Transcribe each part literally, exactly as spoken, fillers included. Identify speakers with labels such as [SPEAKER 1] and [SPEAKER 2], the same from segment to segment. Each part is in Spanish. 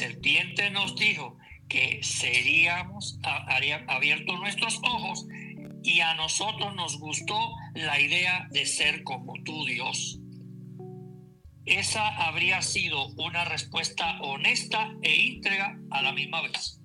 [SPEAKER 1] serpiente nos dijo que seríamos habrían abierto nuestros ojos y a nosotros nos gustó la idea de ser como tú, Dios. Esa habría sido una respuesta honesta e íntegra a la misma vez.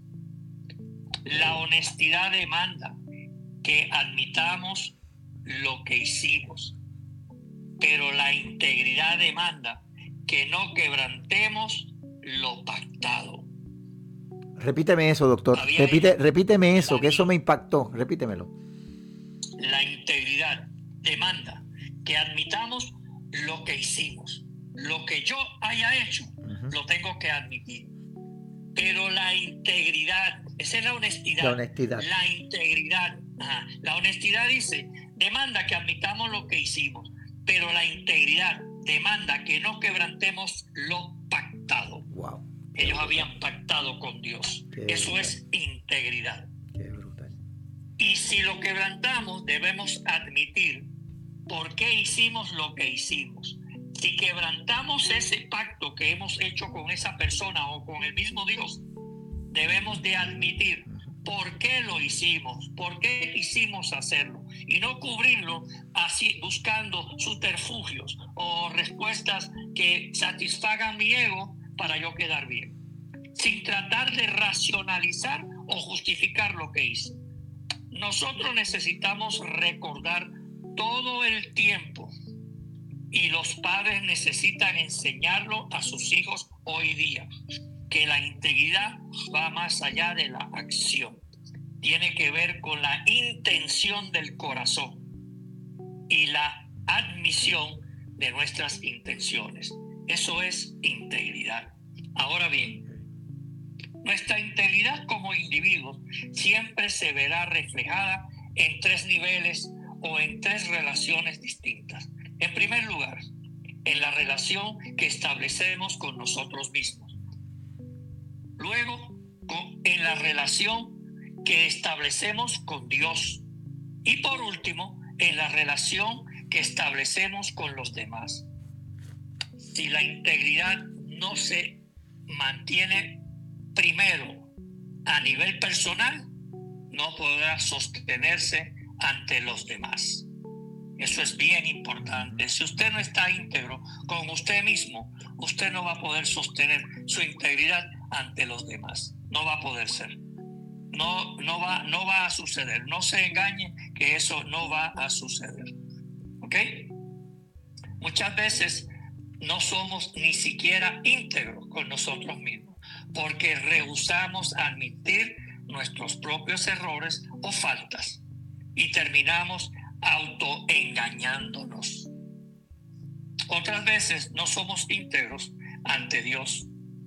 [SPEAKER 1] La honestidad demanda que admitamos lo que hicimos, pero la integridad demanda que no quebrantemos lo pactado.
[SPEAKER 2] Repíteme eso, doctor. Repite, repíteme eso, que eso me impactó. Repítemelo.
[SPEAKER 1] La integridad demanda que admitamos lo que hicimos. Lo que yo haya hecho, uh-huh. lo tengo que admitir. Pero la integridad, esa es la honestidad.
[SPEAKER 2] La honestidad.
[SPEAKER 1] La integridad. Ajá. La honestidad dice, demanda que admitamos lo que hicimos, pero la integridad demanda que no quebrantemos lo pactado.
[SPEAKER 2] Wow.
[SPEAKER 1] Ellos habían pactado con Dios. Qué Eso brutal. Es integridad.
[SPEAKER 2] Qué brutal.
[SPEAKER 1] Y si lo quebrantamos, debemos admitir por qué hicimos lo que hicimos. Si quebrantamos ese pacto que hemos hecho con esa persona o con el mismo Dios, debemos de admitir por qué lo hicimos, por qué quisimos hacerlo, y no cubrirlo así buscando subterfugios o respuestas que satisfagan mi ego para yo quedar bien, sin tratar de racionalizar o justificar lo que hice. Nosotros necesitamos recordar todo el tiempo, y los padres necesitan enseñarlo a sus hijos hoy día, que la integridad va más allá de la acción. Tiene que ver con la intención del corazón y la admisión de nuestras intenciones. Eso es integridad. Ahora bien, nuestra integridad como individuos siempre se verá reflejada en tres niveles o en tres relaciones distintas. En primer lugar, en la relación que establecemos con nosotros mismos. Luego, con, en la relación que establecemos con Dios. Y por último, en la relación que establecemos con los demás. Si la integridad no se mantiene primero a nivel personal, no podrá sostenerse ante los demás. Eso es bien importante. Si usted no está íntegro con usted mismo, usted no va a poder sostener su integridad ante los demás. No va a poder ser. No, no va, no va a suceder. No se engañe que eso no va a suceder. ¿Ok? Muchas veces no somos ni siquiera íntegros con nosotros mismos porque rehusamos admitir nuestros propios errores o faltas y terminamos autoengañándonos. Otras veces no somos íntegros ante Dios.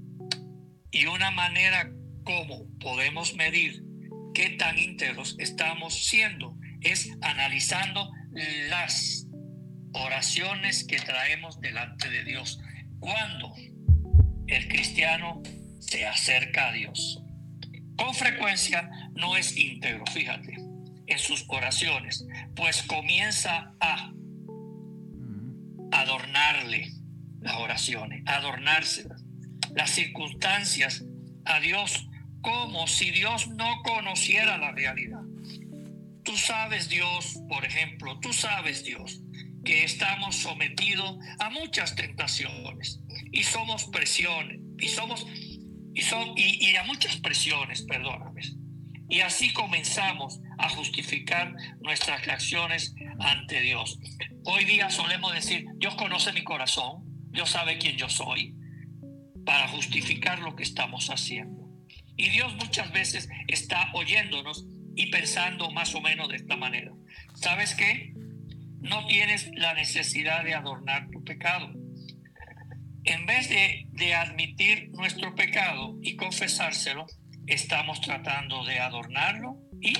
[SPEAKER 1] Y una manera como podemos medir qué tan íntegros estamos siendo es analizando las oraciones que traemos delante de Dios cuando el cristiano se acerca a Dios. Con frecuencia no es íntegro, fíjate, en sus oraciones, pues comienza a adornarle las oraciones, adornárselas, las circunstancias a Dios, como si Dios no conociera la realidad. Tú sabes, Dios, por ejemplo, tú sabes, Dios, que estamos sometidos a muchas tentaciones y somos presiones, y somos, y, son, y, y a muchas presiones, perdóname. Y así comenzamos a justificar nuestras reacciones ante Dios. Hoy día solemos decir, Dios conoce mi corazón, Dios sabe quién yo soy, para justificar lo que estamos haciendo. Y Dios muchas veces está oyéndonos y pensando más o menos de esta manera. ¿Sabes qué? No tienes la necesidad de adornar tu pecado. En vez de, de admitir nuestro pecado y confesárselo, estamos tratando de adornarlo y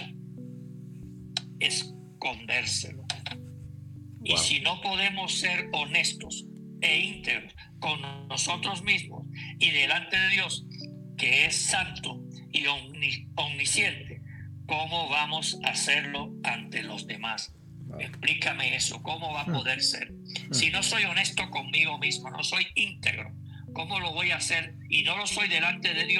[SPEAKER 1] escondérselo. Wow. Y si no podemos ser honestos e íntegros con nosotros mismos y delante de Dios, que es santo y omnisciente, ¿cómo vamos a hacerlo ante los demás? Wow. Explícame eso, ¿cómo va a poder ser? Si no soy honesto conmigo mismo, no soy íntegro ¿Cómo lo voy a hacer? Y no lo soy delante de Dios.